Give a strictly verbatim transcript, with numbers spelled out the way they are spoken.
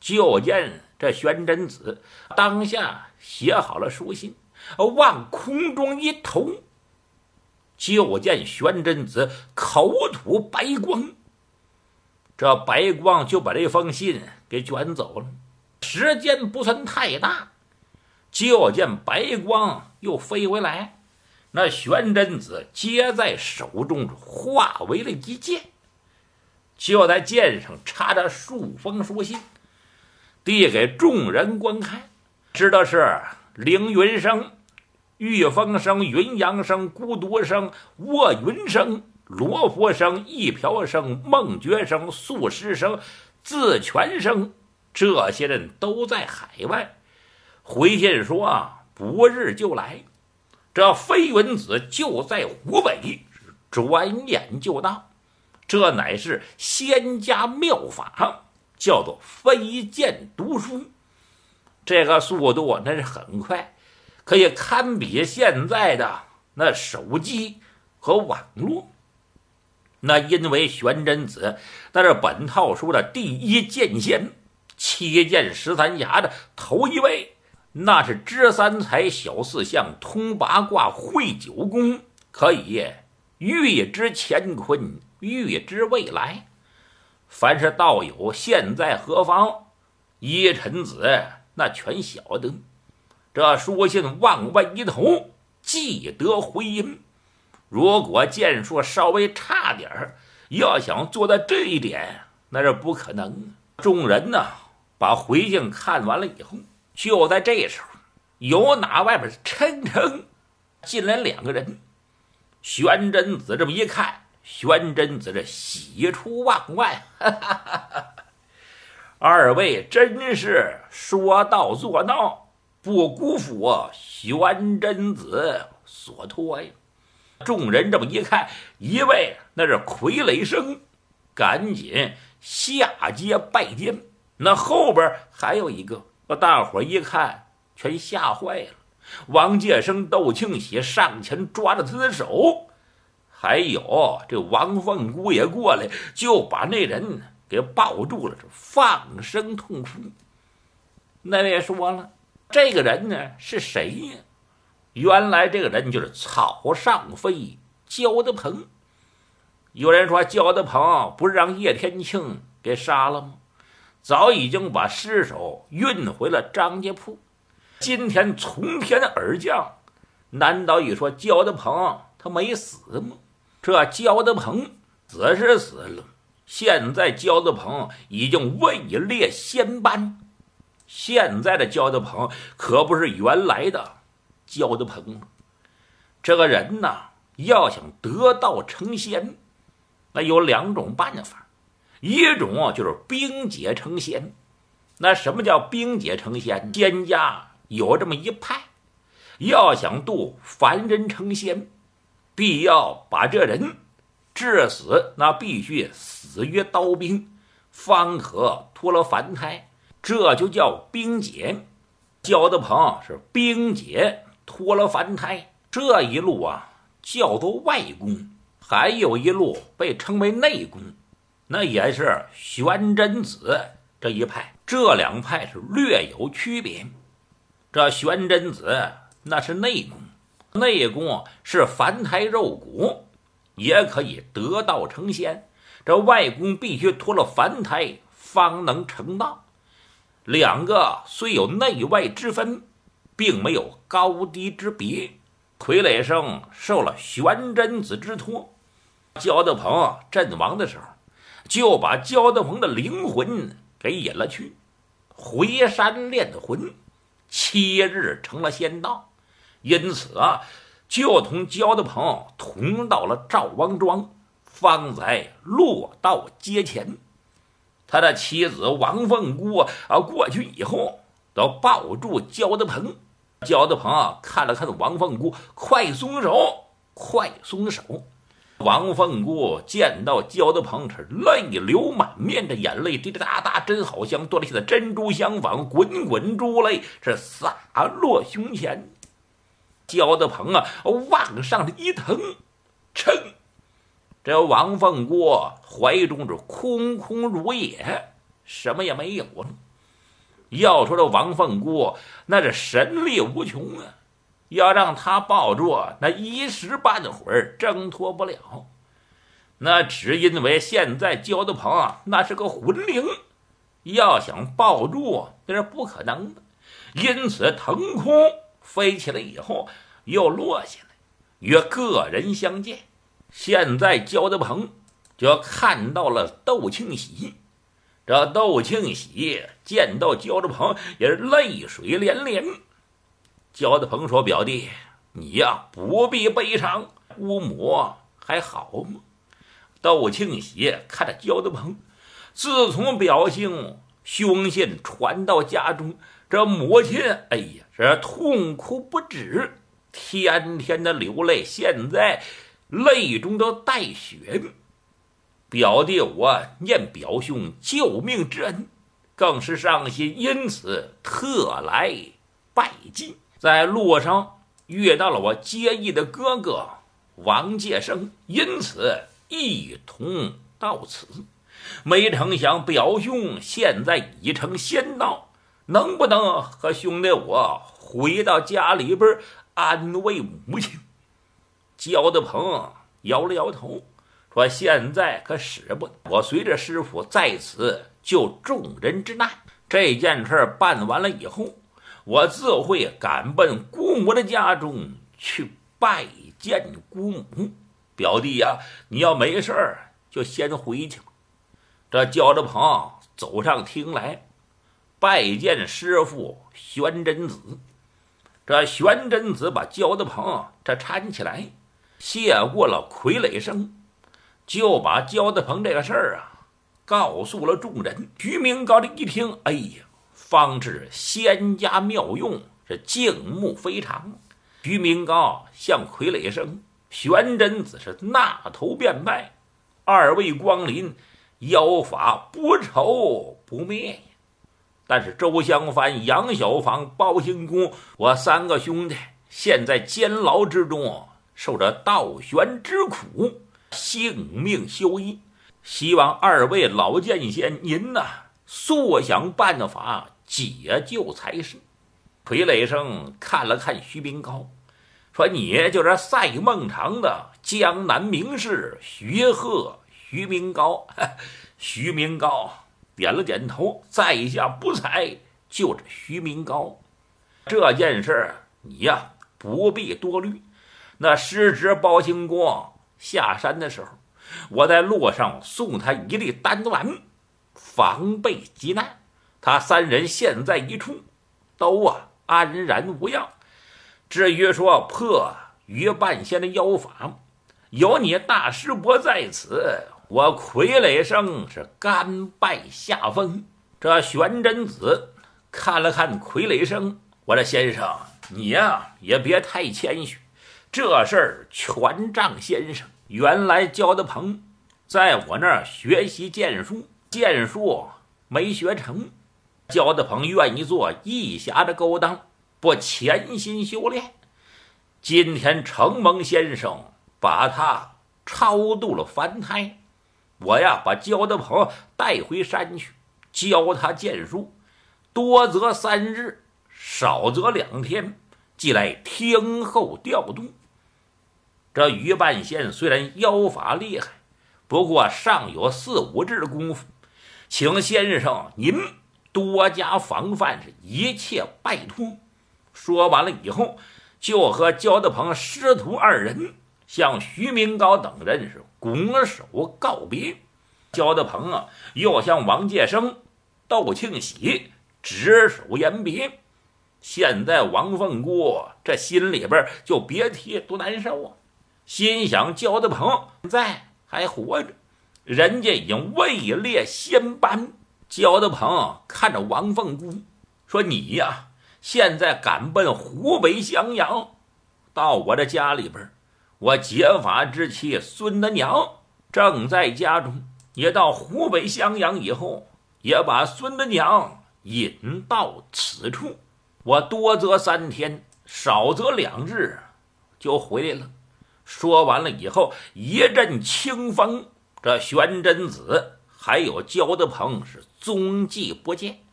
就见这玄真子当下写好了书信，往空中一投，就见玄真子口吐白光，这白光就把这封信给卷走了。时间不算太大，就见白光又飞回来，那玄真子接在手中化为了一剑，就在剑上插着数封书信，递给众人观看。知道是凌云生、玉风生、云阳生、孤独生、卧云生、罗佛生、一瓢生、孟觉生、素师生、自全生，这些人都在海外。回信说啊，不日就来。这飞云子就在湖北，转眼就到。这乃是仙家妙法，叫做飞剑读书。这个速度那是很快，可以堪比现在的那手机和网络。那因为玄真子那是本套书的第一剑仙，七剑十三侠的头一位，那是知三才、晓四象、通八卦、会九宫，可以预知乾坤，预知未来。凡是道友现在何方，依臣子那全晓得。这书信往外一投，即得回音。如果剑术稍微差点儿，要想做到这一点，那是不可能。众人呢，把回信看完了以后，就在这时候，由哪外边抻抻进来两个人。玄真子这么一看，玄真子这喜出望外，哈哈哈哈，二位真是说到做到，不辜负我玄真子所托呀。众人这么一看，一位那是傀儡生，赶紧下阶拜见。那后边还有一个，大伙一看全吓坏了。王介生、窦庆喜上前抓着他的手，还有这王凤姑也过来，就把那人给抱住了，放声痛哭。那位说了，这个人呢是谁呀？原来这个人就是草上飞焦德鹏。有人说焦德鹏不是让叶天庆给杀了吗？早已经把尸首运回了张家铺。今天从天而降，难道一说焦德鹏他没死吗？这焦德鹏死是死了，现在焦德鹏已经位列仙班。现在的焦德鹏可不是原来的焦德鹏。这个人呢，要想得道成仙，那有两种办法。一种就是冰解成仙。那什么叫冰解成仙？仙家有这么一派，要想度凡人成仙，必要把这人致死，那必须死于刀兵，方可脱了凡胎，这就叫冰解。焦德鹏是冰解脱了凡胎，这一路啊叫做外功，还有一路被称为内功，那也是玄真子这一派。这两派是略有区别。这玄真子那是内功，内功是凡胎肉骨，也可以得道成仙。这外功必须脱了凡胎方能成道。两个虽有内外之分，并没有高低之别。傀儡生受了玄真子之托，焦德鹏阵亡的时候，就把焦德鹏的灵魂给引了去，回山炼魂，七日成了仙道。因此啊，就同焦德鹏同到了赵王庄，方才落到阶前。他的妻子王凤姑啊，过去以后都抱住焦德鹏。焦德鹏啊，看了看王凤姑，快松手，快松手。王凤姑见到焦德鹏是泪流满面，的眼泪滴滴答答，真好像多了些的珍珠相仿，滚滚珠泪是洒落胸前。焦德鹏啊，往上一腾，噌，这王凤姑怀中是空空如也，什么也没有了。 要说这王凤姑那是神力无穷啊，要让他抱住，那一时半会儿挣脱不了。那只因为现在焦德鹏那是个魂灵，要想抱住那是不可能的，因此腾空飞起来以后又落下来，与个人相见。现在焦德鹏就看到了窦庆喜，这窦庆喜见到焦德鹏也是泪水连连。焦德鹏说：“表弟，你呀不必悲伤，姑母还好吗？”窦庆喜看着焦德鹏，自从表兄凶信传到家中，这母亲哎呀是痛哭不止，天天的流泪，现在泪中都带血。表弟我念表兄救命之恩，更是伤心，因此特来拜祭。在路上遇到了我结义的哥哥王介生，因此一同到此。没成想表兄现在已成仙道，能不能和兄弟我回到家里边安慰母亲？焦德鹏摇了摇头，说：“现在可使不得，我随着师傅在此救众人之难。这件事办完了以后，我自会赶奔姑母的家中去拜见姑母。表弟呀、啊，你要没事儿就先回去吧。”这焦德鹏走上厅来，拜见师傅玄真子。这玄真子把焦德鹏这搀起来，谢过了傀儡生，就把焦德鹏这个事儿啊告诉了众人。徐明高这一听，哎呀，方知仙家妙用，是敬慕非常。徐明高向傀儡生、玄真子是纳头便拜，二位光临，妖法不愁不灭呀。但是周香帆、杨小芳、包兴公，我三个兄弟现在监牢之中，受着倒悬之苦，性命休矣。希望二位老剑仙您呐、啊，速想办法解救才是。傀儡生看了看徐明高，说：“你就是赛孟尝的江南名士徐鹤徐明高。”徐明高点了点头，在下不才，就是徐明高。这件事你呀不必多虑。那师侄包兴公下山的时候，我在路上送他一粒丹丸，防备急难。他三人现在一处，都啊安然无恙。至于说破于半仙的妖法，有你大师伯在此，我傀儡生是甘拜下风。这玄真子看了看傀儡生，我的先生，你呀也别太谦虚，这事儿全仗先生。原来焦德鹏在我那儿学习剑术，剑术没学成，焦德鹏愿意做义侠的勾当，不潜心修炼。今天承蒙先生把他超度了凡胎，我呀把焦德鹏带回山去，教他剑术，多则三日，少则两天，即来听候调度。这于半仙虽然妖法厉害，不过尚有四五日的功夫，请先生您多加防范，是一切拜托。说完了以后，就和焦德鹏师徒二人向徐明高等人是拱手告别。焦德鹏啊，又向王介生、窦庆喜执手言别。现在王凤姑这心里边就别提多难受啊，心想焦德鹏现在还活着，人家已经位列仙班。焦德鹏看着王凤姑说：“你呀，现在赶奔湖北襄阳，到我的家里边，我结发之妻孙德娘正在家中。也到湖北襄阳以后，也把孙德娘引到此处。我多则三天，少则两日就回来了。”说完了以后，一阵清风，这玄真子还有焦德鹏是踪迹不见。